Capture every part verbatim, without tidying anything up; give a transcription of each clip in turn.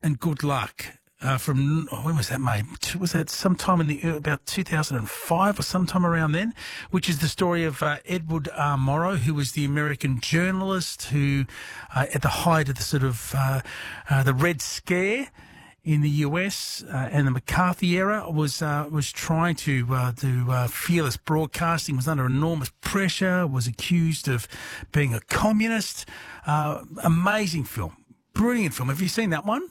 and Good Luck. Uh, from oh, when was that made? Was that sometime in the about two thousand five or sometime around then? Which is the story of uh, Edward R. Morrow, who was the American journalist who, uh, at the height of the sort of uh, uh, the Red Scare in the U S uh, and the McCarthy era, was uh, was trying to uh, do uh, fearless broadcasting. Was under enormous pressure. Was accused of being a communist. Uh, amazing film, brilliant film. Have you seen that one?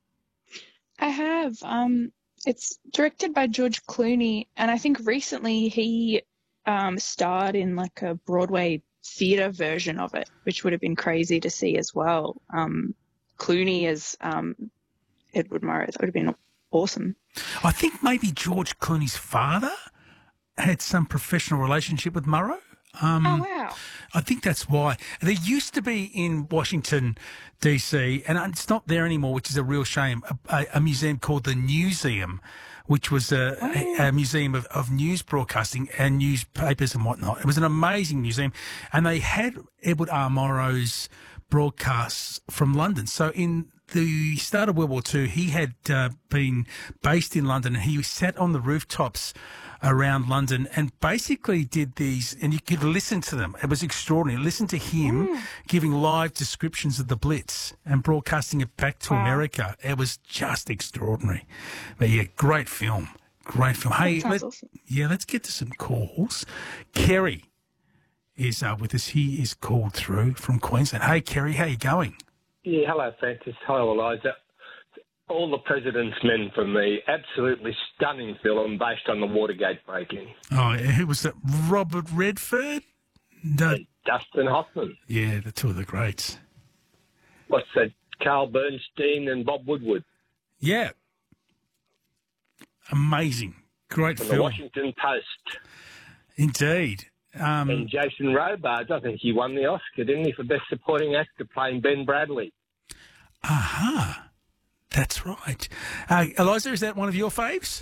I have. Um, it's directed by George Clooney, and I think recently he um, starred in like a Broadway theatre version of it, which would have been crazy to see as well. Um, Clooney as um, Edward Morrow, that would have been awesome. I think maybe George Clooney's father had some professional relationship with Morrow. Um, oh, wow. I think that's why. There used to be in Washington, D C, and it's not there anymore, which is a real shame, a, a museum called the Newseum, which was a, oh. a, a museum of, of news broadcasting and newspapers and whatnot. It was an amazing museum, and they had Edward R. Morrow's broadcasts from London. So in the start of World War Two, he had uh, been based in London, and he sat on the rooftops around London and basically did these, and you could listen to them. It was extraordinary. Listen to him mm. giving live descriptions of the Blitz and broadcasting it back to wow. America. It was just extraordinary. But yeah, great film. Great film. Hey, let, awesome. yeah, let's get to some calls. Kerry is uh, with us. He is called through from Queensland. Hey, Kerry, how you going? Yeah, hello, Francis. Hello, Eliza. All the President's Men for me. Absolutely stunning film based on the Watergate break-in. Oh, who was that? Robert Redford? No. And Dustin Hoffman. Yeah, the two of the greats. What's that? Carl Bernstein and Bob Woodward. Yeah. Amazing. Great From film. the Washington Post. Indeed. Um, and Jason Robards, I think he won the Oscar, didn't he, for Best Supporting Actor playing Ben Bradley. Aha. That's right. Uh, Eliza, is that one of your faves?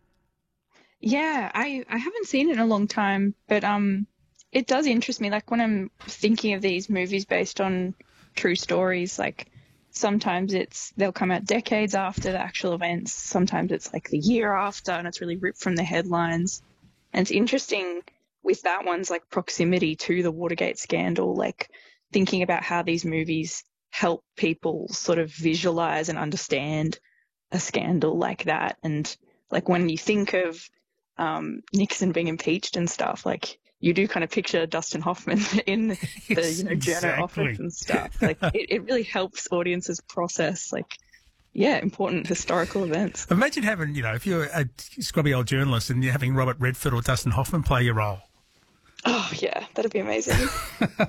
Yeah, I, I haven't seen it in a long time, but um, it does interest me. Like when I'm thinking of these movies based on true stories, like sometimes it's they'll come out decades after the actual events. Sometimes it's like the year after, and it's really ripped from the headlines. And it's interesting with that one's like proximity to the Watergate scandal, like thinking about how these movies help people sort of visualize and understand a scandal like that. And like when you think of um, Nixon being impeached and stuff, like you do kind of picture Dustin Hoffman in the, yes, you know, journal exactly. office and stuff. Like it, it really helps audiences process like, yeah, important historical events. Imagine having, you know, if you're a scrubby old journalist and you're having Robert Redford or Dustin Hoffman play your role. Oh, yeah, that'd be amazing. uh,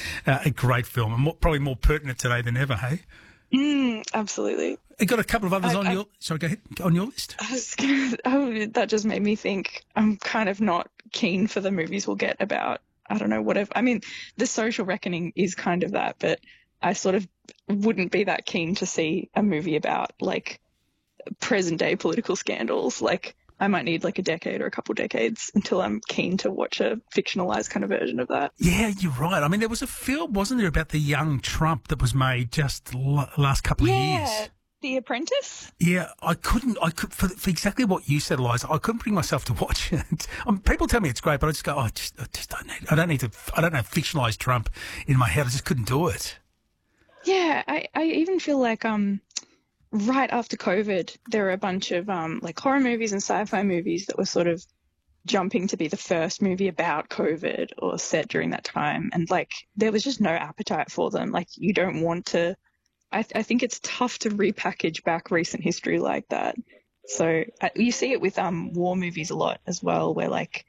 a great film, and more, probably more pertinent today than ever, hey? Mm, absolutely. You got a couple of others I, on I, your... Sorry, go ahead. On your list? I was gonna, oh, that just made me think I'm kind of not keen for the movies we'll get about, I don't know, whatever. I mean, The Social Reckoning is kind of that, but I sort of wouldn't be that keen to see a movie about, like, present-day political scandals. Like, I might need like a decade or a couple decades until I'm keen to watch a fictionalized kind of version of that. Yeah, you're right. I mean, there was a film, wasn't there, about the young Trump that was made just l- last couple yeah, of years? Yeah, The Apprentice? Yeah, I couldn't, I could, for, for exactly what you said, Eliza, I couldn't bring myself to watch it. Um, people tell me it's great, but I just go, oh, I just, I just don't need, I don't need to, I don't have fictionalized Trump in my head. I just couldn't do it. Yeah, I, I even feel like, um, right after COVID, there were a bunch of um, like horror movies and sci-fi movies that were sort of jumping to be the first movie about COVID or set during that time. And like, there was just no appetite for them. Like you don't want to, I, th- I think it's tough to repackage back recent history like that. So uh, you see it with um, war movies a lot as well, where like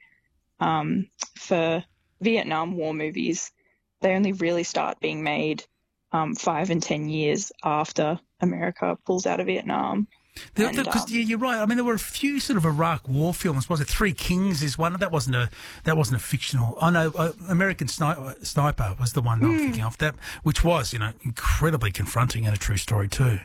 um, for Vietnam War movies, they only really start being made um, five and ten years after America pulls out of Vietnam. Because um, yeah, you're right. I mean, there were a few sort of Iraq War films. Was it Three Kings? Is one that wasn't a that wasn't a fictional. I know uh, American Sniper, Sniper was the one mm. I'm thinking of. That which was you know incredibly confronting and a true story too.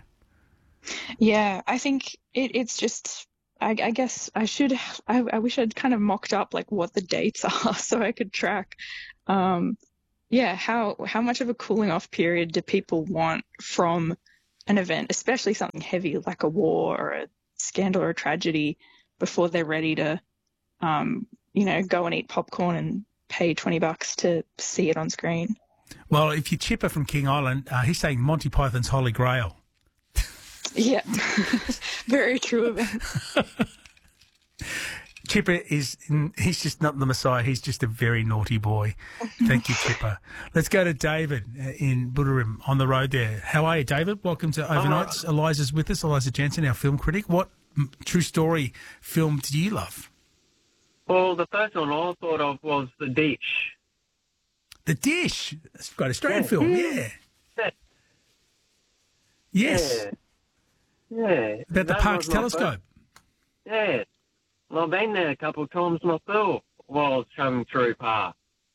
Yeah, I think it, it's just. I, I guess I should. I, I wish I'd kind of mocked up like what the dates are so I could track. Um, yeah, how how much of a cooling off period do people want from an event, especially something heavy like a war or a scandal or a tragedy, before they're ready to, um, you know, go and eat popcorn and pay twenty bucks to see it on screen. Well, if you're Chipper from King Island, uh, he's saying Monty Python's Holy Grail. Yeah, very true event. Chipper is, he's just not the Messiah. He's just a very naughty boy. Thank you, Chipper. Let's go to David in Buderim on the road there. How are you, David? Welcome to Overnights. Oh. Eliza's with us, Eliza Jensen, our film critic. What true story film do you love? Well, the first one I thought of was The Dish. The Dish? That's a great Australian yeah. film, yeah. yeah. Yes. Yeah. yeah. About the Parkes telescope. Yeah. Well, I've been there a couple of times myself while I was travelling through Park.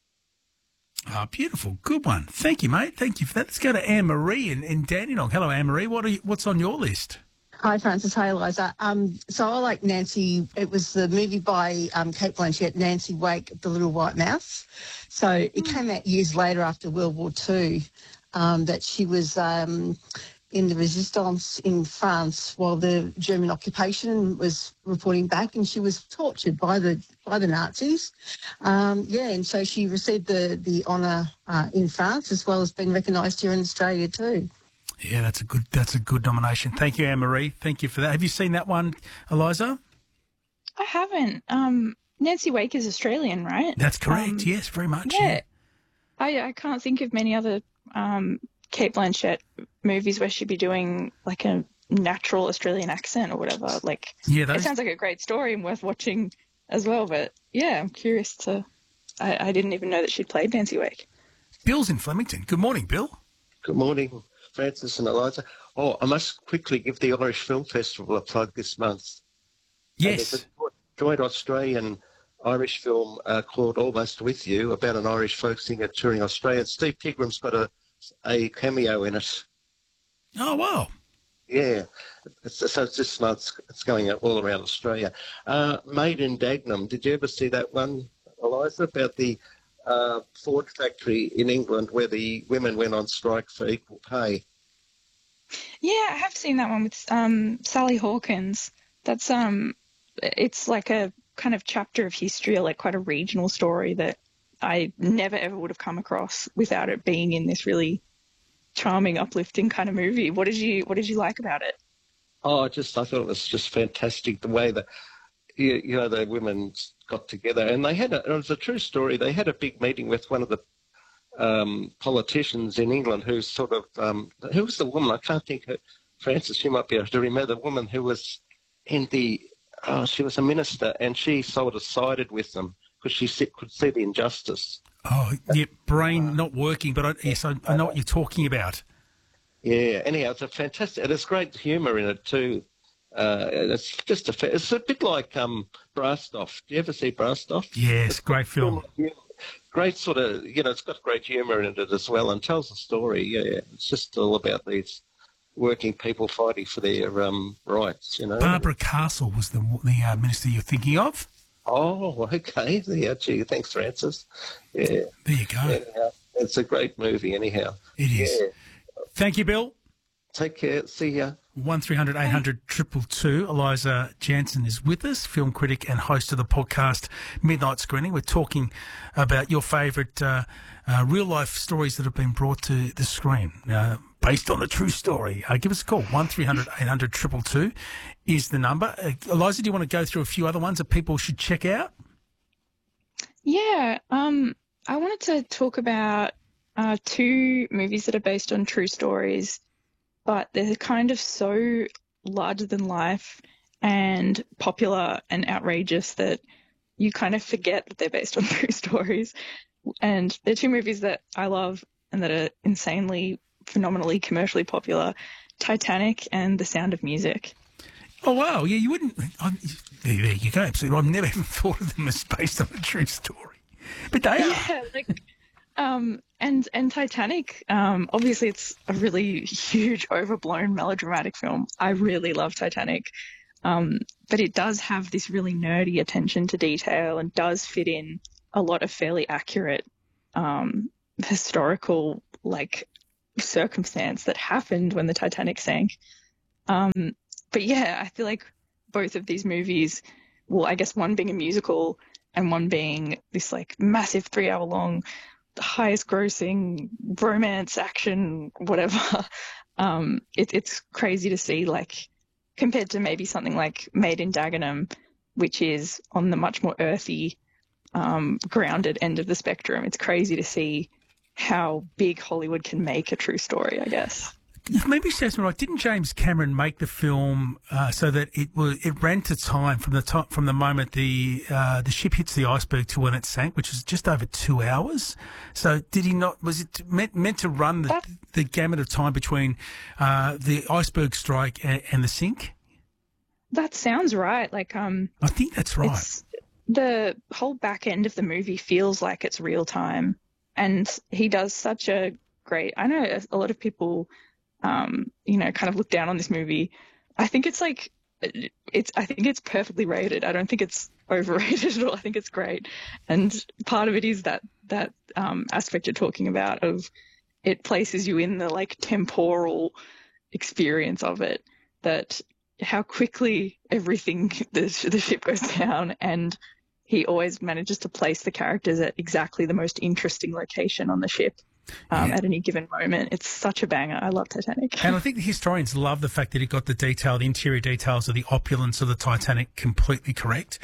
Oh, beautiful. Good one. Thank you, mate. Thank you for that. Let's go to Anne-Marie in, in Dandenong. Hello, Anne-Marie. What are you, what's on your list? Hi, Francis. Hi, Eliza. Um, so I like Nancy. It was the movie by um, Kate Blanchett, Nancy Wake, The Little White Mouse. So it came out years later after World War Two, um, that she was um, in the resistance in France while the German occupation was reporting back, and she was tortured by the by the Nazis. Um, yeah, and so she received the, the honour uh, in France, as well as being recognised here in Australia too. Yeah, that's a good that's a good nomination. Thank you, Anne-Marie. Thank you for that. Have you seen that one, Eliza? I haven't. Um, Nancy Wake is Australian, right? That's correct. Um, yes, very much. Yeah. yeah. I I can't think of many other um, Kate Blanchett movies where she'd be doing like a natural Australian accent or whatever. Like, yeah, those... it sounds like a great story and worth watching as well. But yeah, I'm curious to. I, I didn't even know that she'd played Nancy Wake. Bill's in Flemington. Good morning, Bill. Good morning, Francis and Eliza. Oh, I must quickly give the Irish Film Festival a plug this month. Yes. There's a joint Australian Irish film uh, called Almost With You, about an Irish folk singer touring Australia. Steve Pigram's got a, a cameo in it. Oh, wow. Yeah. It's, so it's this month. It's going all around Australia. Uh, Made in Dagenham. Did you ever see that one, Eliza, about the uh, Ford factory in England where the women went on strike for equal pay? Yeah, I have seen that one with um, Sally Hawkins. That's um, it's like a kind of chapter of history, or like quite a regional story that I never ever would have come across without it being in this really charming, uplifting kind of movie. What did you What did you like about it? Oh, just I thought it was just fantastic the way that you, you know the women got together, and they had a, it was a true story. They had a big meeting with one of the um, politicians in England, who's sort of um, who was the woman? I can't think. Her, Francis, you might be able to remember the woman who was in the. Oh, she was a minister, and she sort of sided with them because she could see the injustice. Oh, yeah, brain not working, but I, yes, I, I know what you're talking about. Yeah. Anyhow, it's a fantastic. There's great humour in it too. Uh, it's just a. It's a bit like um, Brastoff. Do you ever see Brastoff? Yes, it's great film. Great sort of. You know, it's got great humour in it as well, and tells a story. Yeah, it's just all about these working people fighting for their um, rights. You know. Barbara Castle was the the uh, minister you're thinking of. Oh, okay. Yeah, gee, thanks, Francis. Yeah. There you go. Anyhow, it's a great movie, anyhow. It is. Yeah. Thank you, Bill. Take care. See ya. one three hundred eight hundred two two two. Eliza Jansen is with us, film critic and host of the podcast Midnight Screening. We're talking about your favourite uh, uh, real-life stories that have been brought to the screen, uh, based on a true story. Uh, give us a call. one three hundred eight hundred two two two is the number. Uh, Eliza, do you want to go through a few other ones that people should check out? Yeah. Um, I wanted to talk about uh, two movies that are based on true stories, but they're kind of so larger than life and popular and outrageous that you kind of forget that they're based on true stories. And they're two movies that I love and that are insanely, phenomenally commercially popular: Titanic and The Sound of Music. Oh, wow. Yeah, you wouldn't... I'm, there, there you go. Absolutely. I've never even thought of them as based on a true story. But they are. Yeah, like... Um, and, and Titanic, um, obviously it's a really huge, overblown, melodramatic film. I really love Titanic. Um, but it does have this really nerdy attention to detail and does fit in a lot of fairly accurate, um, historical, like, circumstance that happened when the Titanic sank. Um, but yeah, I feel like both of these movies, well, I guess one being a musical and one being this like massive three hour long, highest grossing romance, action, whatever. Um, it, it's crazy to see, like, compared to maybe something like Made in Dagenham, which is on the much more earthy, um, grounded end of the spectrum. It's crazy to see how big Hollywood can make a true story, I guess. Maybe serves me right. Didn't James Cameron make the film uh, so that it was it ran to time from the time from the moment the uh, the ship hits the iceberg to when it sank, which is just over two hours? So did he not? Was it meant meant to run the, the gamut of time between uh, the iceberg strike and, and the sink? That sounds right. Like um, I think that's right. It's, the whole back end of the movie feels like it's real time, and he does such a great. I know a lot of people. Um, you know, kind of look down on this movie. I think it's like, it's, I think it's perfectly rated. I don't think it's overrated at all. I think it's great. And part of it is that, that, um, aspect you're talking about of it places you in the like temporal experience of it, that how quickly everything, the, the ship goes down, and he always manages to place the characters at exactly the most interesting location on the ship. Um, yeah. At any given moment. It's such a banger. I love Titanic. And I think the historians love the fact that it got the detail, the interior details of the opulence of the Titanic completely correct.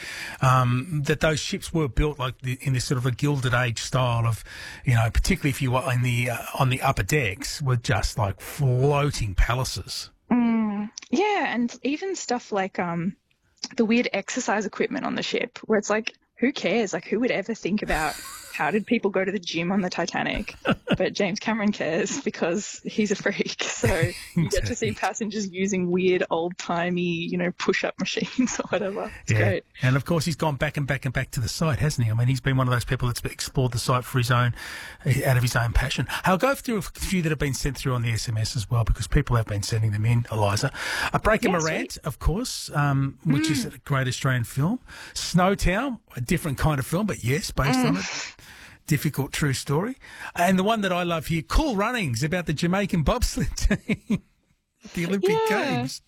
Um, that those ships were built like the, in this sort of a Gilded Age style of, you know, particularly if you were in the, uh, on the upper decks, were just like floating palaces. Mm, yeah, and even stuff like um, the weird exercise equipment on the ship where it's like, who cares? Like, who would ever think about how did people go to the gym on the Titanic? But James Cameron cares because he's a freak. So you get to see passengers using weird old-timey, you know, push-up machines or whatever. It's yeah. great. And, of course, he's gone back and back and back to the site, hasn't he? I mean, he's been one of those people that's explored the site for his own, out of his own passion. I'll go through a few that have been sent through on the S M S as well because people have been sending them in, Eliza. A Breaker yeah, Morant, sweet. Of course, um, which mm. is a great Australian film. Snowtown, a different kind of film, but yes, based mm. on it. Difficult true story. And the one that I love here, Cool Runnings, about the Jamaican bobsled team, the Olympic yeah. Games.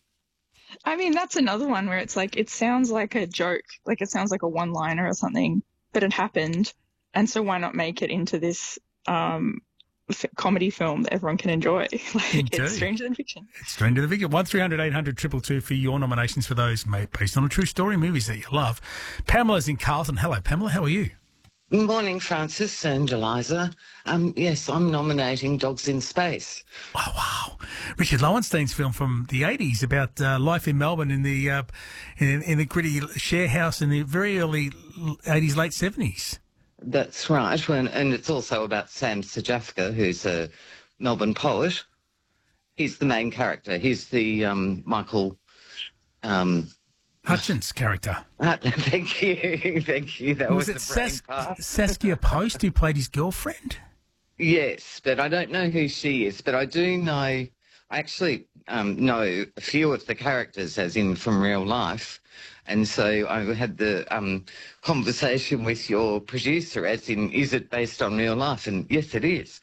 I mean, that's another one where it's like, it sounds like a joke, like it sounds like a one-liner or something, but it happened. And so why not make it into this um, f- comedy film that everyone can enjoy? Like, Indeed. It's stranger than fiction. It's stranger than fiction. one three hundred eight hundred two two two for your nominations for those made based on a true story movies that you love. Pamela's in Carlton. Hello, Pamela. How are you? Good morning, Francis and Eliza. Um, yes, I'm nominating Dogs in Space. Oh, wow. Richard Lowenstein's film from the eighties about uh, life in Melbourne in the uh, in, in the gritty share house in the very early eighties, late seventies. That's right. And, and it's also about Sam Sajafka, who's a Melbourne poet. He's the main character. He's the um, Michael... Um, Hutchins character. Uh, thank you, thank you. That was, was it the brain Sas- part. Saskia Post who played his girlfriend? Yes, but I don't know who she is. But I do know, I actually um, know a few of the characters, as in from real life. And so I had the um, conversation with your producer, as in, is it based on real life? And yes, it is.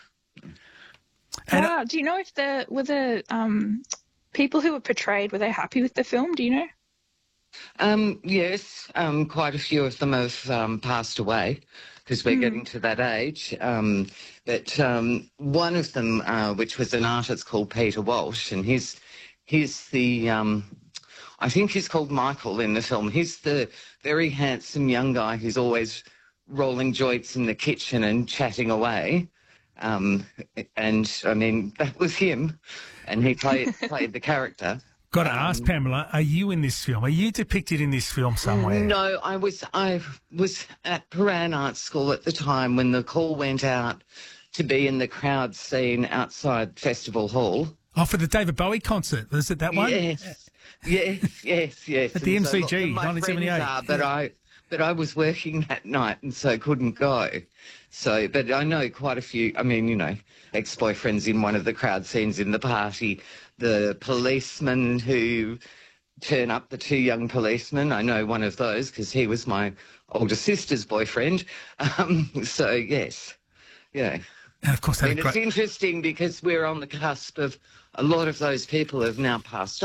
And, wow. Do you know if the were the um, people who were portrayed, were they happy with the film? Do you know? Um, yes, um, quite a few of them have um, passed away because we're mm. getting to that age. Um, but um, one of them, uh, which was an artist called Peter Walsh, and he's he's the, um, I think he's called Michael in the film. He's the very handsome young guy who's always rolling joints in the kitchen and chatting away. Um, and, I mean, that was him, and he played played the character. Got to um, ask, Pamela, are you in this film? Are you depicted in this film somewhere? No, I was I was at Paran Art School at the time when the call went out to be in the crowd scene outside Festival Hall. Oh, for the David Bowie concert. Was it that one? Yes, yes, yes, yes. At the and M C G, so, nineteen seventy-eight. Are, but, I, but I was working that night and so couldn't go. So, but I know quite a few, I mean, you know, ex-boyfriends in one of the crowd scenes in the party. The policemen who turn up, the two young policemen, I know one of those because he was my older sister's boyfriend. Um, so, yes, yeah. And of course, they I had mean, a it's great. interesting because we're on the cusp of a lot of those people have now passed